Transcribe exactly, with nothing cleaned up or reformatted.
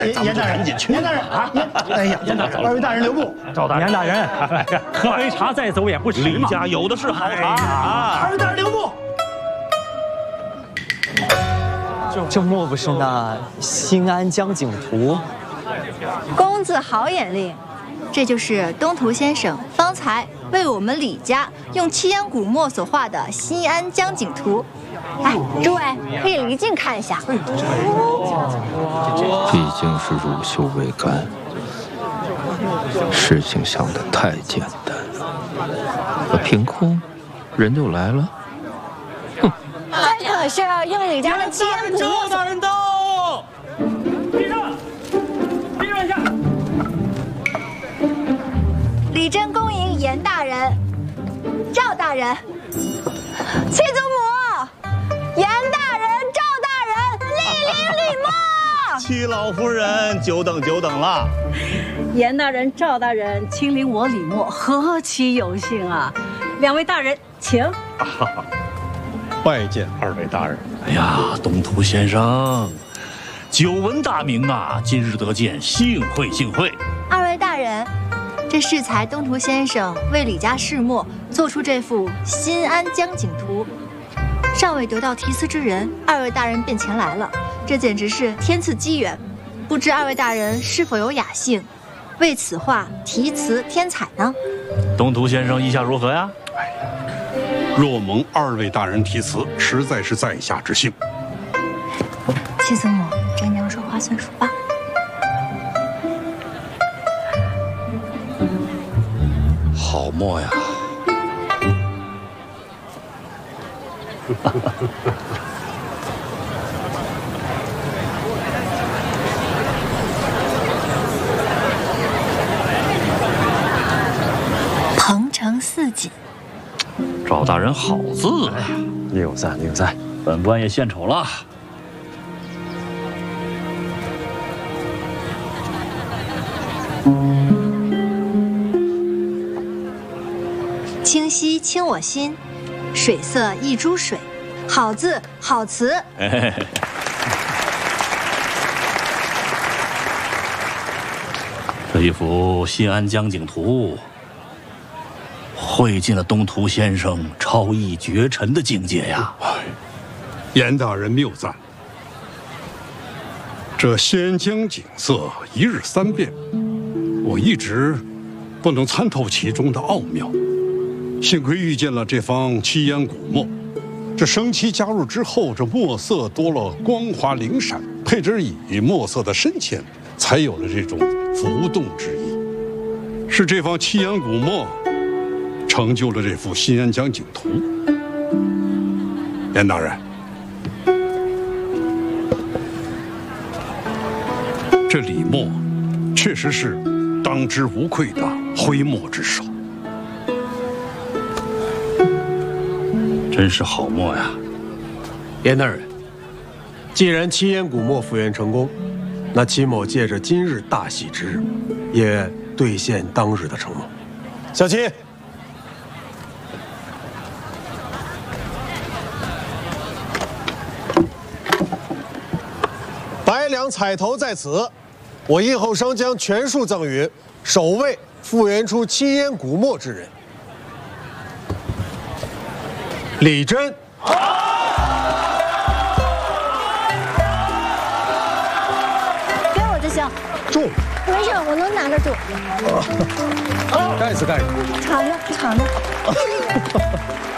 严大人，严大人啊！哎呀，严大人，二位大人留步。 赵大人，严大人，喝杯茶再走也不迟嘛。 李家有的是好茶啊！ 二位大人留步。 这莫不是那新安江景图？ 公子好眼力，这就是东涂先生方才为我们李家用七烟古墨所画的《新安江景图》。哎，诸位可以离近看一下。 毕竟是乳臭未干，事情想得太简单，可凭空人就来了。哼！ 这可是用李家的七烟古墨。 赵大人到！ 立正，立正一下。 李真恭迎严大人、赵大人、七祖母、严大人、赵大人，莅临李墨。 戚老夫人，久等久等了。 严大人、赵大人亲临我李墨，何其有幸啊！两位大人，请。 拜见二位大人。哎呀，东涂先生，久闻大名啊，今日得见，幸会幸会。 二位大人，这适才东涂先生为李家世墨做出这幅《新安江景图》，尚未得到题词之人，二位大人便前来了，这简直是天赐机缘。不知二位大人是否有雅兴，为此画题词添彩呢？ 东涂先生意下如何呀？ 若蒙二位大人题词，实在是在下之幸。 七祖母，这娘说话算数吧。 好墨呀！ 鹏程似锦。 赵大人好字啊！ 略有赞，略有赞。 本官也献丑了。 清溪清我心，水色一珠水，好字好词。 哎，这一幅《新安江景图》绘尽了东涂先生超逸绝尘的境界呀！ 严大人谬赞。这仙江景色一日三变，我一直不能参透其中的奥妙。幸亏遇见了这方七烟古墨，这生漆加入之后，这墨色多了光滑灵闪，配之以墨色的深浅，才有了这种浮动之意。是这方七烟古墨成就了这幅《新安江景图》。严大人，这李墨确实是当之无愧的挥墨之手。 真是好墨呀！ 严大人，既然七烟古墨复原成功，那戚某借着今日大喜之日，也兑现当日的承诺。小七，百两彩头在此，我应后生将全数赠予首位复原出七烟古墨之人。李真， 给我就行。 住。 没事，我能拿得住。 盖子盖着。 敞着，敞着。